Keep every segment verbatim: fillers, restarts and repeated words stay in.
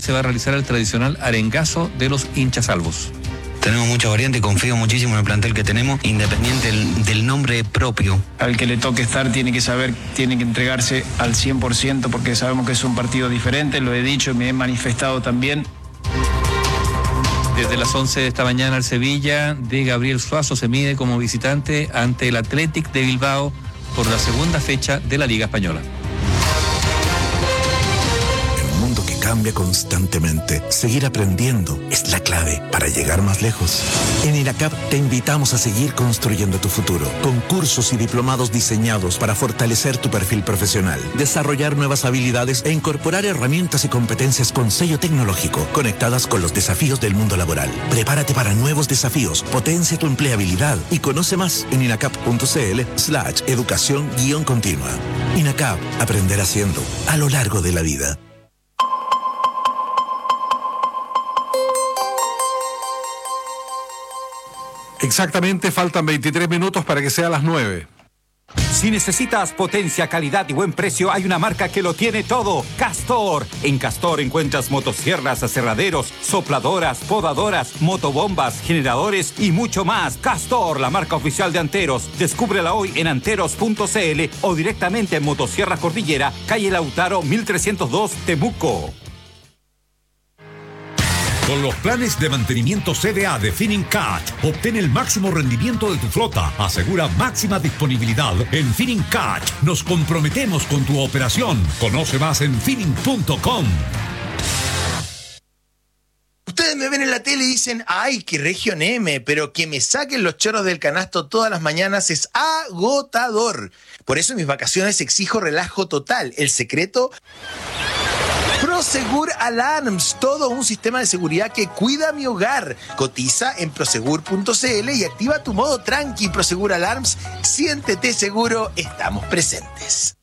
se va a realizar el tradicional arengazo de los hinchasalvos. Tenemos mucha variante y confío muchísimo en el plantel que tenemos, independiente del, del nombre propio. Al que le toque estar tiene que saber, tiene que entregarse al cien por ciento porque sabemos que es un partido diferente, lo he dicho y me he manifestado también. Desde las once de esta mañana el Sevilla de Gabriel Suazo se mide como visitante ante el Athletic de Bilbao por la segunda fecha de la Liga Española. Cambia constantemente. Seguir aprendiendo es la clave para llegar más lejos. En INACAP te invitamos a seguir construyendo tu futuro, con cursos y diplomados diseñados para fortalecer tu perfil profesional, desarrollar nuevas habilidades e incorporar herramientas y competencias con sello tecnológico, conectadas con los desafíos del mundo laboral. Prepárate para nuevos desafíos, potencia tu empleabilidad y conoce más en inacap.cl slash educación guión continua. INACAP, aprender haciendo a lo largo de la vida. Exactamente, faltan veintitrés minutos para que sea las nueve. Si necesitas potencia, calidad y buen precio, hay una marca que lo tiene todo. Castor. En Castor encuentras motosierras, aserraderos, sopladoras, podadoras, motobombas, generadores y mucho más. Castor, la marca oficial de Anteros. Descúbrela hoy en anteros punto cl o directamente en Motosierra Cordillera, calle Lautaro mil trescientos dos, Temuco. Con los planes de mantenimiento C D A de Finincat, obtén el máximo rendimiento de tu flota. Asegura máxima disponibilidad en Finincat. Nos comprometemos con tu operación. Conoce más en finin punto com. Ustedes me ven en la tele y dicen, ay, qué región M, pero que me saquen los chorros del canasto todas las mañanas es agotador. Por eso en mis vacaciones exijo relajo total. El secreto... Prosegur Alarms, todo un sistema de seguridad que cuida mi hogar. Cotiza en prosegur punto cl y activa tu modo tranqui. Prosegur Alarms, siéntete seguro, estamos presentes.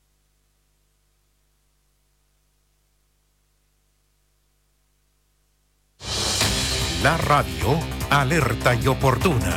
La radio, alerta y oportuna.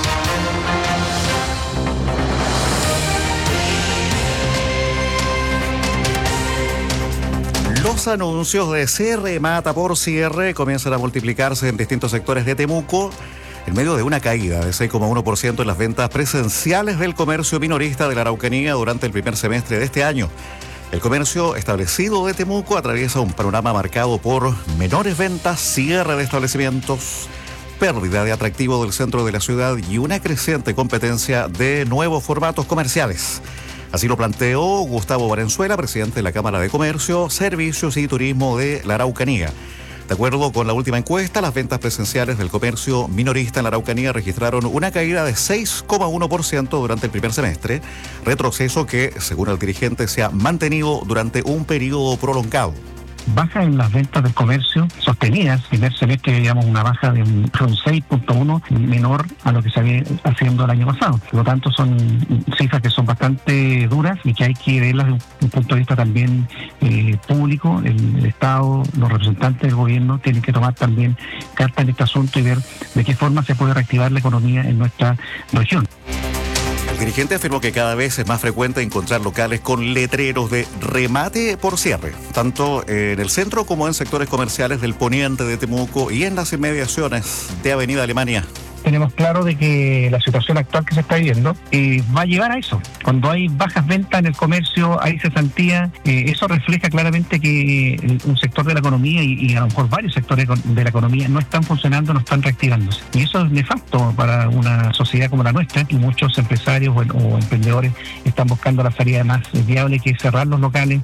Los anuncios de cierre mata por cierre comienzan a multiplicarse en distintos sectores de Temuco en medio de una caída de seis coma uno por ciento en las ventas presenciales del comercio minorista de la Araucanía durante el primer semestre de este año. El comercio establecido de Temuco atraviesa un panorama marcado por menores ventas, cierre de establecimientos, pérdida de atractivo del centro de la ciudad y una creciente competencia de nuevos formatos comerciales. Así lo planteó Gustavo Valenzuela, presidente de la Cámara de Comercio, Servicios y Turismo de la Araucanía. De acuerdo con la última encuesta, las ventas presenciales del comercio minorista en la Araucanía registraron una caída de seis coma uno por ciento durante el primer semestre, retroceso que, según el dirigente, se ha mantenido durante un periodo prolongado. Baja en las ventas del comercio sostenidas. Primer semestre digamos una baja de un, un seis punto uno menor a lo que se había haciendo el año pasado. Por lo tanto, son cifras que son bastante duras y que hay que verlas desde un punto de vista también eh, público. El, el Estado, los representantes del gobierno tienen que tomar también carta en este asunto y ver de qué forma se puede reactivar la economía en nuestra región. El dirigente afirmó que cada vez es más frecuente encontrar locales con letreros de remate por cierre, tanto en el centro como en sectores comerciales del poniente de Temuco y en las inmediaciones de Avenida Alemania. Tenemos claro de que la situación actual que se está viviendo eh, va a llevar a eso. Cuando hay bajas ventas en el comercio, hay cesantía, eh, eso refleja claramente que el, un sector de la economía y, y a lo mejor varios sectores de la economía no están funcionando, no están reactivándose. Y eso es nefasto para una sociedad como la nuestra, y muchos empresarios o, o emprendedores están buscando la salida más viable, que es cerrar los locales.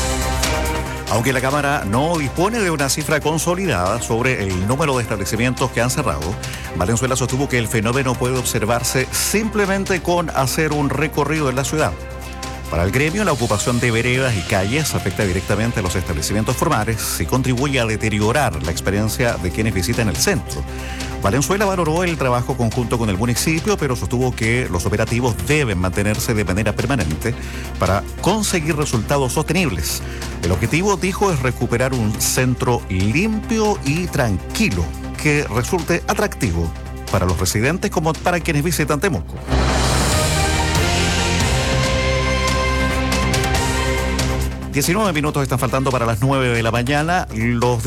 Aunque la Cámara no dispone de una cifra consolidada sobre el número de establecimientos que han cerrado, Valenzuela sostuvo que el fenómeno puede observarse simplemente con hacer un recorrido en la ciudad. Para el gremio, la ocupación de veredas y calles afecta directamente a los establecimientos formales y contribuye a deteriorar la experiencia de quienes visitan el centro. Valenzuela valoró el trabajo conjunto con el municipio, pero sostuvo que los operativos deben mantenerse de manera permanente para conseguir resultados sostenibles. El objetivo, dijo, es recuperar un centro limpio y tranquilo que resulte atractivo para los residentes como para quienes visitan Temuco. diecinueve minutos están faltando para las nueve de la mañana. Los